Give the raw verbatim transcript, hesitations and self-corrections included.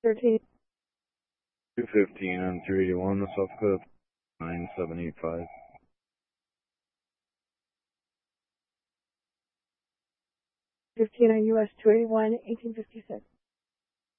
thirteen. two fifteen on three eighty-one, the South Dakota nine seven eight five. fifteen on U S two eighty-one, eighteen fifty-six.